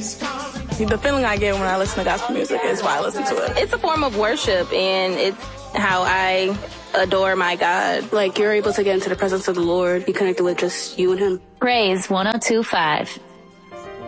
The feeling I get when I listen to gospel music is why I listen to it. It's a form of worship, and it's how I adore my God. Like, you're able to get into the presence of the Lord, be connected with just you and him. Praise 102.5.